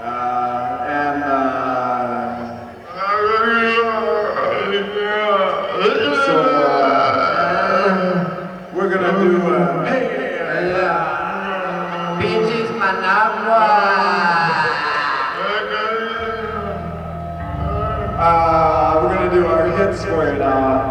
And so we're gonna do hey, Pinches Managua. we're gonna do our hits for you now.